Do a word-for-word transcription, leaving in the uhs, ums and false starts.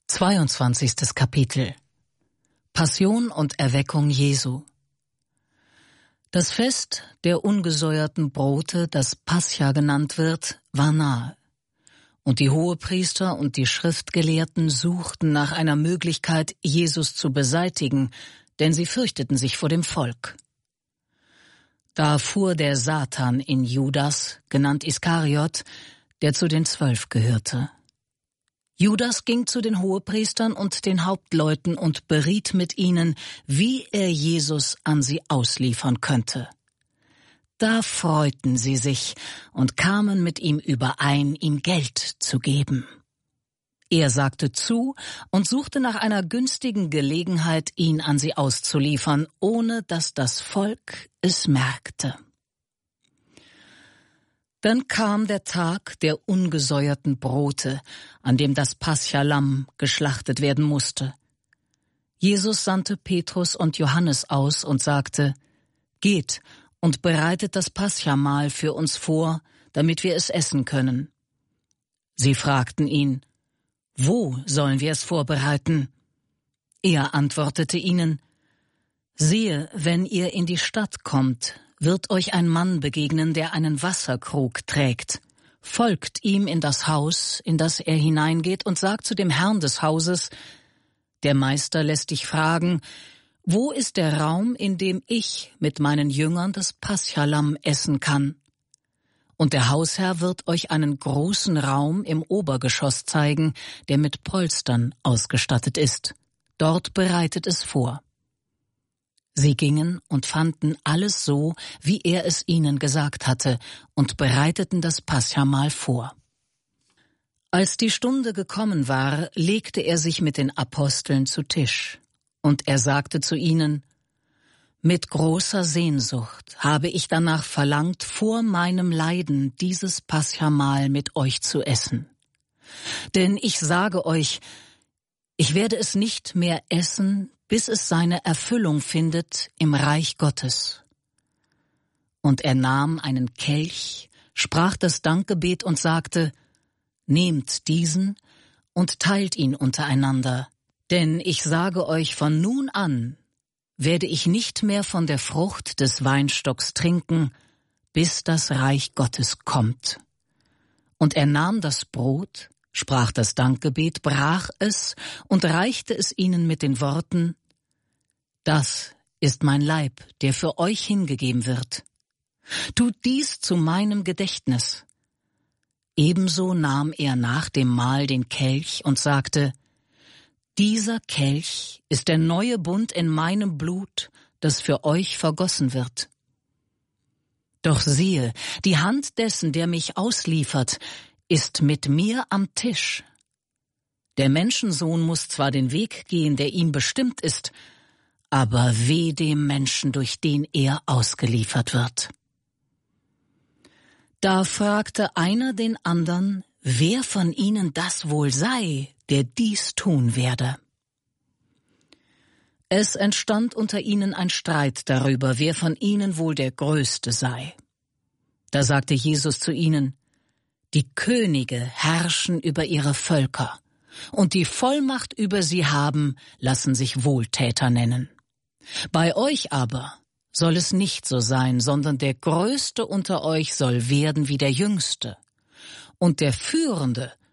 zweiundzwanzigstes Kapitel. Passion und Erweckung Jesu. Das Fest der ungesäuerten Brote, das Pascha genannt wird, war nahe. Und die Hohepriester und die Schriftgelehrten suchten nach einer Möglichkeit, Jesus zu beseitigen, denn sie fürchteten sich vor dem Volk. Da fuhr der Satan in Judas, genannt Iskariot, der zu den Zwölf gehörte. Judas ging zu den Hohepriestern und den Hauptleuten und beriet mit ihnen, wie er Jesus an sie ausliefern könnte. Da freuten sie sich und kamen mit ihm überein, ihm Geld zu geben. Er sagte zu und suchte nach einer günstigen Gelegenheit, ihn an sie auszuliefern, ohne dass das Volk es merkte. Dann kam der Tag der ungesäuerten Brote, an dem das Pascha-Lamm geschlachtet werden musste. Jesus sandte Petrus und Johannes aus und sagte: Geht und bereitet das Pascha-Mahl für uns vor, damit wir es essen können. Sie fragten ihn: Wo sollen wir es vorbereiten? Er antwortete ihnen: Siehe, wenn ihr in die Stadt kommt, wird euch ein Mann begegnen, der einen Wasserkrug trägt. Folgt ihm in das Haus, in das er hineingeht, und sagt zu dem Herrn des Hauses: Der Meister lässt dich fragen, wo ist der Raum, in dem ich mit meinen Jüngern das Pascha-Lamm essen kann? Und der Hausherr wird euch einen großen Raum im Obergeschoss zeigen, der mit Polstern ausgestattet ist. Dort bereitet es vor. Sie gingen und fanden alles so, wie er es ihnen gesagt hatte, und bereiteten das Pascha-Mahl vor. Als die Stunde gekommen war, legte er sich mit den Aposteln zu Tisch. Und er sagte zu ihnen: Mit großer Sehnsucht habe ich danach verlangt, vor meinem Leiden dieses Pascha-Mahl mit euch zu essen. Denn ich sage euch, ich werde es nicht mehr essen, bis es seine Erfüllung findet im Reich Gottes. Und er nahm einen Kelch, sprach das Dankgebet und sagte: Nehmt diesen und teilt ihn untereinander, denn ich sage euch, von nun an werde ich nicht mehr von der Frucht des Weinstocks trinken, bis das Reich Gottes kommt. Und er nahm das Brot, sprach das Dankgebet, brach es und reichte es ihnen mit den Worten: Das ist mein Leib, der für euch hingegeben wird. Tut dies zu meinem Gedächtnis. Ebenso nahm er nach dem Mahl den Kelch und sagte: Dieser Kelch ist der neue Bund in meinem Blut, das für euch vergossen wird. Doch siehe, die Hand dessen, der mich ausliefert, ist mit mir am Tisch. Der Menschensohn muss zwar den Weg gehen, der ihm bestimmt ist, aber weh dem Menschen, durch den er ausgeliefert wird. Da fragte einer den andern, wer von ihnen das wohl sei, der dies tun werde. Es entstand unter ihnen ein Streit darüber, wer von ihnen wohl der Größte sei. Da sagte Jesus zu ihnen: Die Könige herrschen über ihre Völker, und die Vollmacht über sie haben, lassen sich Wohltäter nennen. Bei euch aber soll es nicht so sein, sondern der Größte unter euch soll werden wie der Jüngste, und der Führende